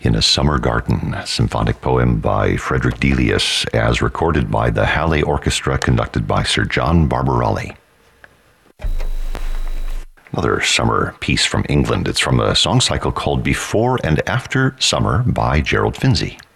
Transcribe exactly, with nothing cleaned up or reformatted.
in a Summer Garden, a symphonic poem by Frederick Delius, as recorded by the Halle Orchestra, conducted by Sir John Barbarelli. Another summer piece from England. It's from a song cycle called Before and After Summer by Gerald Finzi.